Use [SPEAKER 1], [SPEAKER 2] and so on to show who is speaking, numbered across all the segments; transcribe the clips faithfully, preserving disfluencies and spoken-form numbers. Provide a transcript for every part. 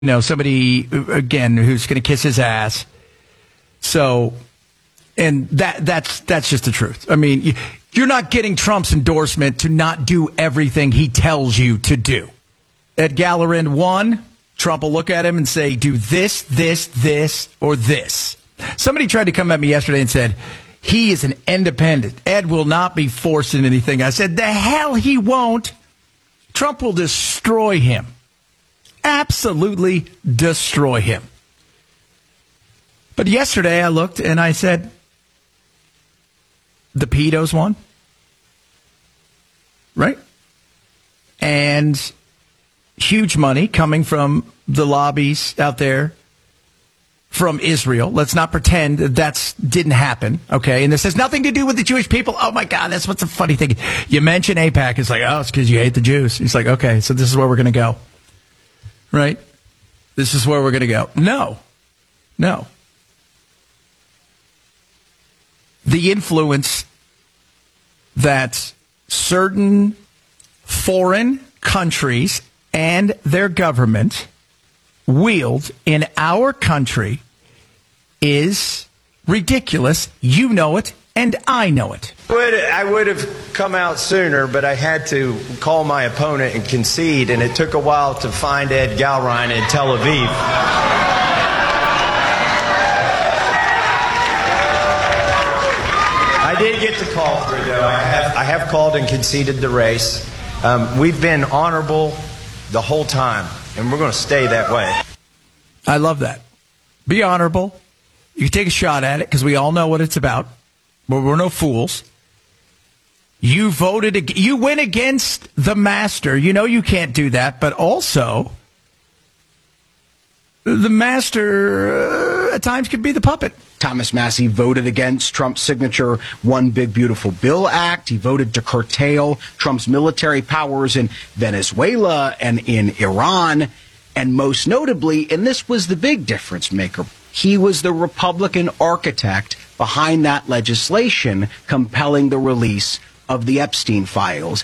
[SPEAKER 1] you know, somebody, again, who's going to kiss his ass. So, and that that's that's just the truth. I mean, you, you're not getting Trump's endorsement to not do everything he tells you to do. At Gallerin one, Trump will look at him and say, do this, this, this, or this. Somebody tried to come at me yesterday and said, he is an independent. Ed will not be forced in anything. I said, the hell he won't. Trump will destroy him. Absolutely destroy him. But yesterday I looked and I said, the pedos won. Right? And huge money coming from the lobbies out there from Israel. Let's not pretend that that's didn't happen, okay? And this has nothing to do with the Jewish people. Oh, my God, that's what's the funny thing. You mention AIPAC, it's like, oh, it's because you hate the Jews. It's like, okay, so this is where we're going to go. Right? This is where we're going to go. No. No. The influence that certain foreign countries and their government wield in our country is ridiculous. You know it, and I know it.
[SPEAKER 2] Would, I would have come out sooner, but I had to call my opponent and concede, and it took a while to find Ed Gallerin in Tel Aviv. I did get the call through, though. I have, I have called and conceded the race. Um, we've been honorable the whole time, and we're going to stay that way.
[SPEAKER 1] I love that. Be honorable. You take a shot at it because we all know what it's about. But we're no fools. You voted. You went against the master. You know you can't do that. But also, the master uh, at times could be the puppet.
[SPEAKER 3] Thomas Massie voted against Trump's signature One Big Beautiful Bill Act. He voted to curtail Trump's military powers in Venezuela and in Iran. And most notably, and this was the big difference maker, he was the Republican architect behind that legislation compelling the release of the Epstein files.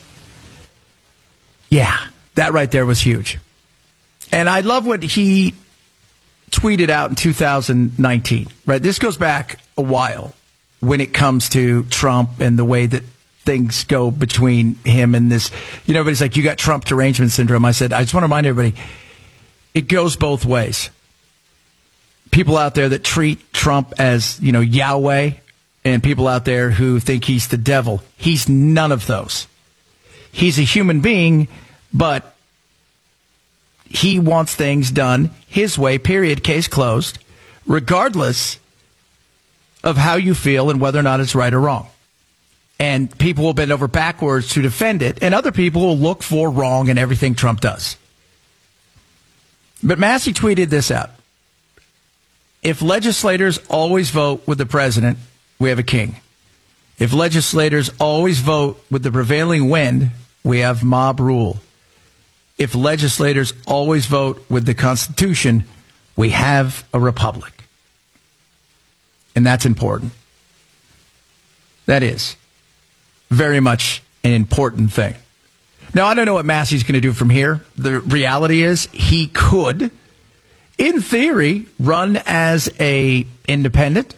[SPEAKER 1] Yeah, that right there was huge. And I love what he tweeted out in two thousand nineteen, right? This goes back a while when it comes to Trump and the way that things go between him and this. You know, everybody's like, you got Trump derangement syndrome. I said, I just want to remind everybody, it goes both ways. People out there that treat Trump as, you know, Yahweh, and people out there who think he's the devil. He's none of those. He's a human being, but he wants things done his way, period, case closed, regardless of how you feel and whether or not it's right or wrong. And people will bend over backwards to defend it, and other people will look for wrong in everything Trump does. But Massie tweeted this out. If legislators always vote with the president, we have a king. If legislators always vote with the prevailing wind, we have mob rule. If legislators always vote with the Constitution, we have a republic. And that's important. That is very much an important thing. Now, I don't know what Massey's going to do from here. The reality is he could, in theory, run as a independent.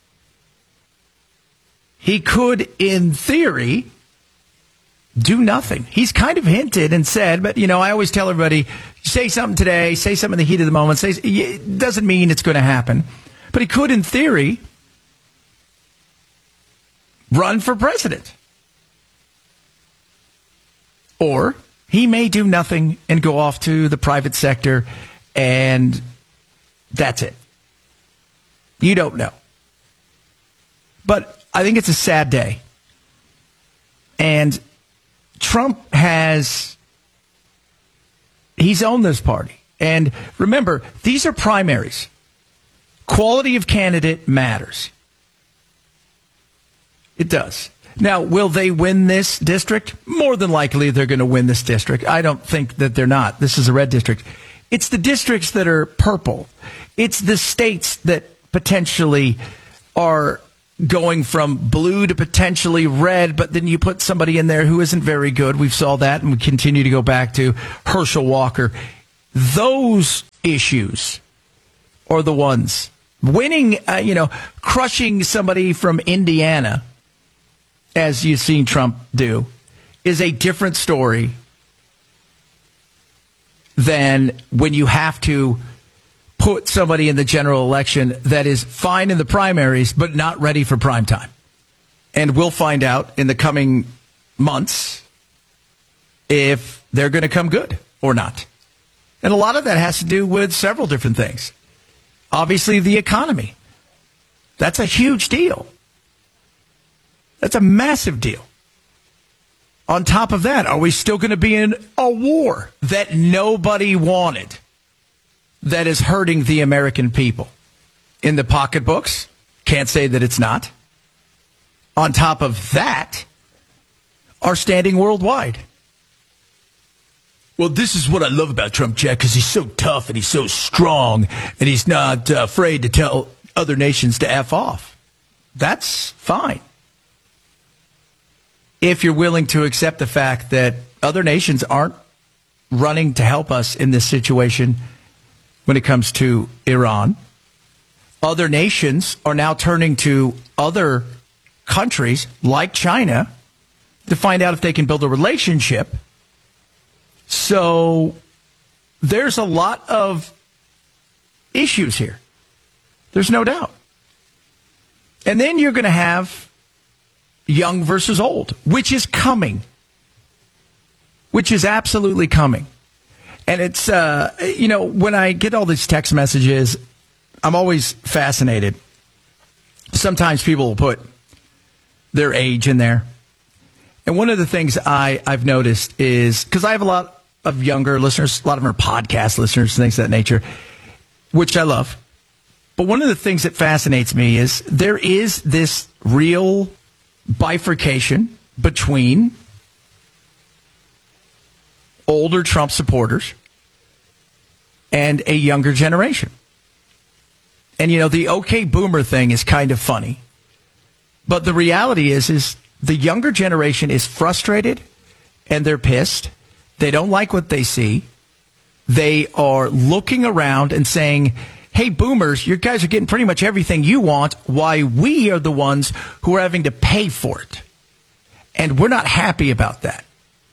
[SPEAKER 1] He could, in theory, do nothing. He's kind of hinted and said, but, you know, I always tell everybody, say something today, say something in the heat of the moment. Say, it doesn't mean it's going to happen. But he could, in theory, run for president. Or he may do nothing and go off to the private sector, and that's it. You don't know. But I think it's a sad day. And Trump has, he's owned this party. And remember, these are primaries. Quality of candidate matters. It does. Now, will they win this district? More than likely, they're going to win this district. I don't think that they're not. This is a red district. It's the districts that are purple. It's the states that potentially are going from blue to potentially red, but then you put somebody in there who isn't very good. We saw that, and we continue to go back to Herschel Walker. Those issues are the ones. Winning, uh, you know, crushing somebody from Indiana, as you've seen Trump do, is a different story than when you have to put somebody in the general election that is fine in the primaries but not ready for prime time. And we'll find out in the coming months if they're going to come good or not. And a lot of that has to do with several different things. Obviously, the economy. That's a huge deal. That's a massive deal. On top of that, are we still going to be in a war that nobody wanted that is hurting the American people? In the pocketbooks, can't say that it's not. On top of that, our standing worldwide. Well, this is what I love about Trump, Jack, because he's so tough and he's so strong and he's not uh, afraid to tell other nations to F off. That's fine. If you're willing to accept the fact that other nations aren't running to help us in this situation when it comes to Iran. Other nations are now turning to other countries like China to find out if they can build a relationship. So there's a lot of issues here. There's no doubt. And then you're going to have young versus old, which is coming, which is absolutely coming. And it's, uh, you know, when I get all these text messages, I'm always fascinated. Sometimes people will put their age in there. And one of the things I, I've noticed is, because I have a lot of younger listeners, a lot of them are podcast listeners, things of that nature, which I love. But one of the things that fascinates me is there is this real bifurcation between older Trump supporters and a younger generation. And, you know, the okay boomer thing is kind of funny. But the reality is, is the younger generation is frustrated and they're pissed. They don't like what they see. They are looking around and saying, hey, boomers, you guys are getting pretty much everything you want. Why we are the ones who are having to pay for it. And we're not happy about that.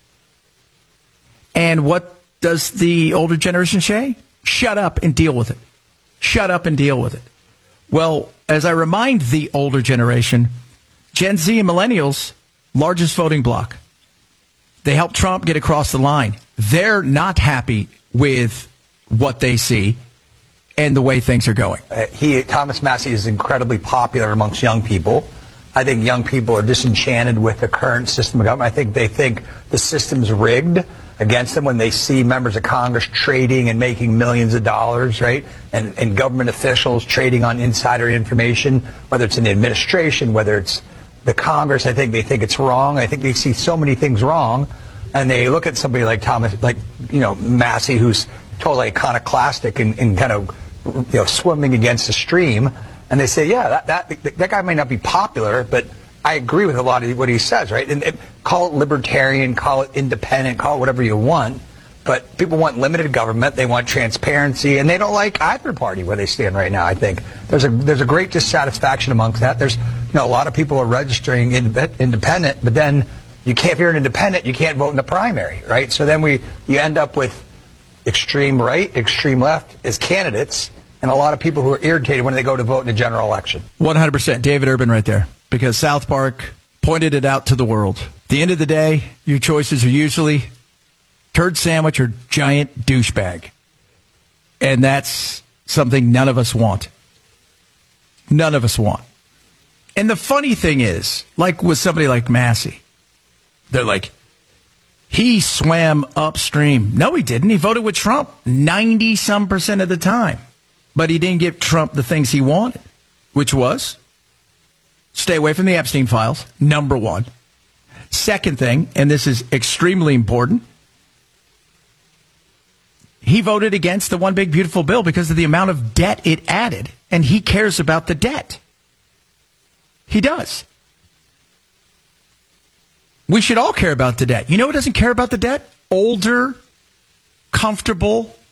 [SPEAKER 1] And what does the older generation say? Shut up and deal with it. Shut up and deal with it. Well, as I remind the older generation, Gen Z and millennials, largest voting bloc. They helped Trump get across the line. They're not happy with what they see and the way things are going.
[SPEAKER 4] Uh, he, Thomas Massie, is incredibly popular amongst young people. I think young people are disenchanted with the current system of government. I think they think the system's rigged against them when they see members of Congress trading and making millions of dollars, right? And, and government officials trading on insider information, whether it's in the administration, whether it's the Congress. I think they think it's wrong. I think they see so many things wrong. And they look at somebody like Thomas, like, you know, Massie, who's totally iconoclastic and, and kind of, you know, swimming against the stream. And they say, yeah, that, that, that guy may not be popular, but I agree with a lot of what he says, right? And, and call it libertarian, call it independent, call it whatever you want. But people want limited government, they want transparency, and they don't like either party where they stand right now. I think there's a there's a great dissatisfaction amongst that. There's, you know, a lot of people are registering independent, but then you can't, if you're an independent, you can't vote in the primary, right? So then we you end up with extreme right, extreme left as candidates, and a lot of people who are irritated when they go to vote in a general election.
[SPEAKER 1] one hundred percent. David Urban right there. Because South Park pointed it out to the world. At the end of the day, your choices are usually turd sandwich or giant douchebag. And that's something none of us want. None of us want. And the funny thing is, like with somebody like Massie, they're like, he swam upstream. No, he didn't. He voted with Trump ninety some percent of the time. But he didn't give Trump the things he wanted, which was stay away from the Epstein files, number one. Second thing, and this is extremely important, he voted against the One Big Beautiful Bill because of the amount of debt it added, and he cares about the debt. He does. We should all care about the debt. You know who doesn't care about the debt? Older, comfortable